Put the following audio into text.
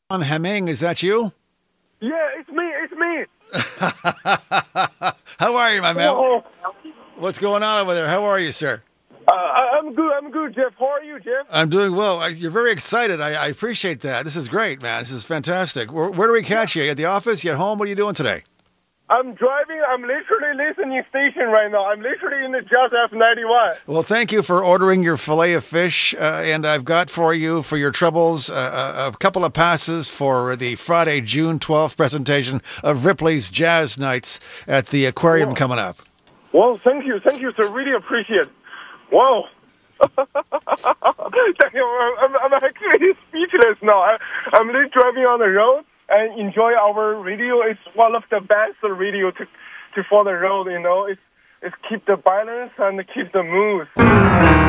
On Heming, is that you? Yeah, it's me. It's me. How are you, my man? Oh, What's going on over there? How are you, sir? I'm good. I'm good, Jeff. How are you, Jeff? I'm doing well. You're very excited. I appreciate that. This is great, man. This is fantastic. Where do we catch you? You at the office? You at home? What are you doing today? I'm driving. I'm literally listening station right now. I'm literally in the Just F91. Well, thank you for ordering your fillet of fish, and I've got for you, for your troubles, a couple of passes for the Friday, June 12th presentation of Ripley's Jazz Nights at the Aquarium coming up. Well, thank you, sir. Really appreciate. Wow. Thank you. I'm actually speechless now. I'm really driving on the road and enjoy our radio. It's one of the best radio to for the road. You know, it's keep the balance and keep the mood.